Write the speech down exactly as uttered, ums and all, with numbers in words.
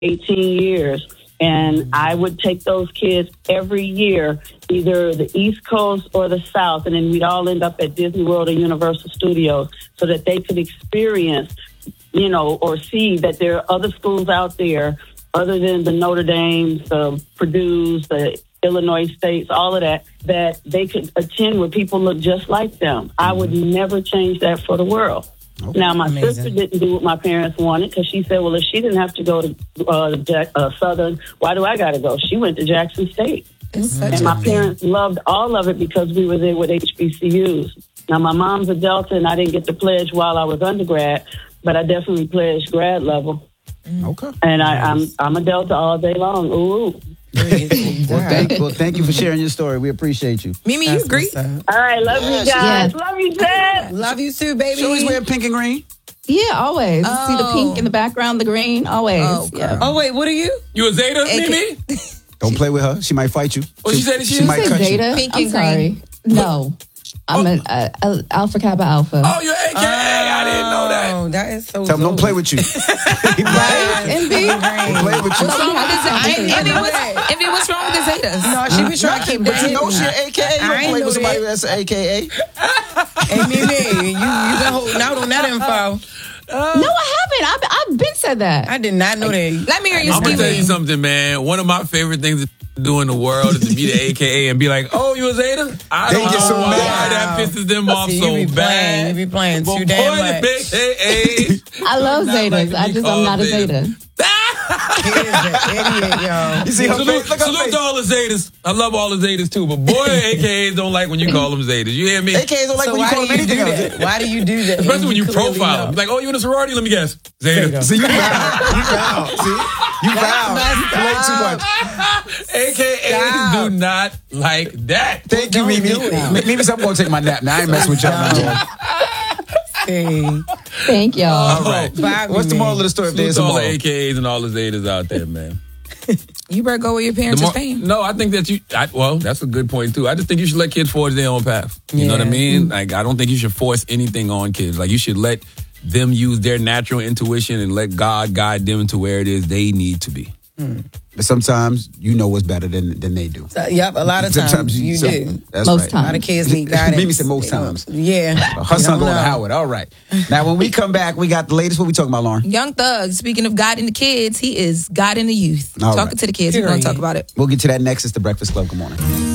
eighteen years. And I would take those kids every year, either the East Coast or the South, and then we'd all end up at Disney World or Universal Studios so that they could experience, you know, or see that there are other schools out there other than the Notre Dames, the Purdue's, the Illinois States, all of that, that they could attend where people look just like them. Mm-hmm. I would never change that for the world. Okay. Now, my Amazing. sister didn't do what my parents wanted because she said, well, if she didn't have to go to uh, Jack, uh, Southern, why do I got to go? She went to Jackson State. And my parents loved all of it because we were there with H B C Us. Now, my mom's a Delta, and I didn't get to pledge while I was undergrad, but I definitely pledged grad level. Okay. And I, I'm I'm a Delta all day long. Ooh. well, thank, well, thank you for sharing your story. We appreciate you. Mimi, you agree? All right, love yeah, you guys. Yeah. Love you, Dad. Love you too, baby. She always wear pink and green? Yeah, always. Oh. See the pink in the background, the green, always. Oh, yeah. oh wait, what are you? You a Zeta, Mimi? Don't play with her. She might fight you. Oh, she, she said she, she is? might cut Zeta? you. Pink I'm and sorry. Green. No. I'm an uh, uh, Alpha Kappa Alpha. Oh, you're A K A. Oh, I didn't know that. Oh, that is so Tell him don't play with you. Right? Envy? Don't play with you. What's wrong with the Zetas? Envy, what's, Envy, what's wrong with the Zetas? No, she be trying to keep But you know she an A K A. You don't play with somebody that's an A K A. Hey, Mimi, you, you been holding out on that info. Uh, no, I haven't. I've, I've been said that. I did not know that. Let me hear you. I'm going to tell you something, man. One of my favorite things to do in the world is to be the A K A and be like, oh, you a Zeta? I don't They get know so why mad. that pisses them off See, so you be bad. Playing, you be playing But too damn boy, much. the A K A. I love Zetas. I just, I'm not a Zeta. He is an idiot, yo. You see her Salute, face? Look at her salute face. to all the Zetas. I love all the Zetas too, but boy, A K As don't like when you call them Zetas. You hear me? A K As don't like So when you why call do them you anything do else. that? Why do you do that? Especially when you clearly profile. know. Like, oh, you in a sorority? Let me guess. Zeta. See, you foul. You foul. See? You foul. You play too much. A K As do not like that. Thank you, Don't Mimi. do it. Mimi said I'm going to take my nap now. I ain't messing with y'all no more. Hey. Thank y'all. All right. Bye, What's the Mimi. moral of the story if Salute there's to a all the moral? A K As and all the Zetas out there, man. You better go where your parents The are more- staying. No, I think that you, I, well, that's a good point too. I just think you should let kids forge their own path. You know what I Yeah. mean? Like, I don't think you should force anything on kids. Like, you should let them use their natural intuition and let God guide them to where it is they need to be. But sometimes you know what's better than than they do. Uh, yep, a lot of times, Sometimes you so- do. That's Most right. times. A lot of kids need guidance. Mimi said most times. Yeah. Her You son don't going to know. Howard. All right. Now, when we come back, we got the latest. What we talking about, Lauren? Young Thug, speaking of God in the kids, he is God in the youth. All Talking right. to the kids. We're going to Period. talk about it. We'll get to that next. It's The Breakfast Club. Good morning.